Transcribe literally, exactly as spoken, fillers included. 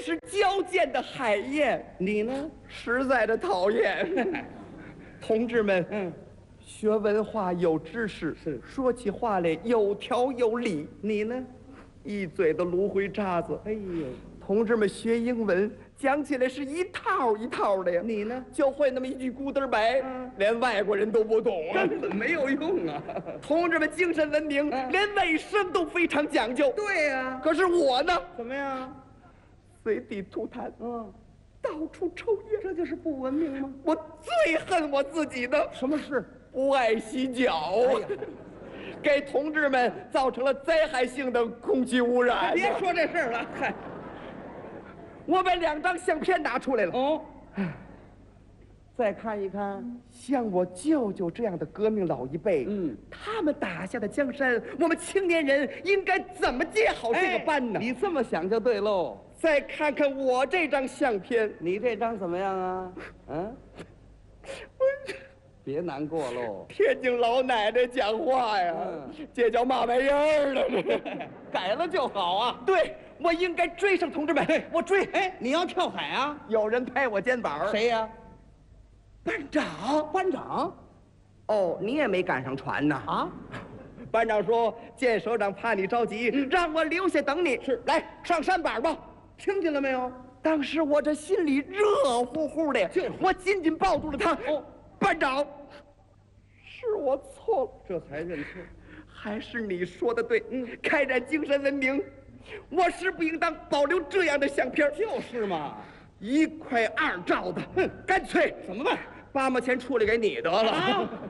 是矫健的海燕。 你呢？ 实在的讨厌。同志们， 嗯， 学文化有知识， 是说起话来有条有理。 你呢？ 一嘴的芦荟渣子。 哎呦， 同志们学英文讲起来是一套一套的呀。 你呢？ 就会那么一句咕嘚白， 嗯连外国人都不懂啊。 根本没有用啊！ 同志们精神文明， 嗯连卫生都非常讲究。 对呀、 可是我呢， 怎么样？ 随地吐痰， 嗯， 到处抽烟， 这就是不文明吗？ 我最恨我自己的什么事？ 不爱洗脚， 哎呀给同志们造成了灾害性的空气污染。 别说这事儿了，嗨， 我把两张相片拿出来了， 哦，再看一看， 像我舅舅这样的革命老一辈， 嗯， 他们打下的江山，我们青年人应该怎么接好这个班呢？ 哎你这么想就对喽。 再看看我这张相片， 你这张怎么样啊？嗯，别难过喽。 天津老奶奶讲话呀， 嗯这叫嘛玩意儿呢？ 改了就好啊。 对，我应该追上同志们，我追。 哎，你要跳海啊？ 有人拍我肩膀，？ 谁呀、 班长。 班长哦，你也没赶上船呐？ 啊？ 班长说，见首长怕你着急，让我留下等你。 是， 来上山板吧。 听见了没有？ 当时我这心里热乎乎的， 就是我紧紧抱住了他。 哦， 班长，是我错了， 这才认错。 还是你说的对。嗯，开展精神文明，我是不应当保留这样的相片。 就是嘛。 一块二照的，哼，干脆怎么办？ 八毛钱处理给你得了。 啊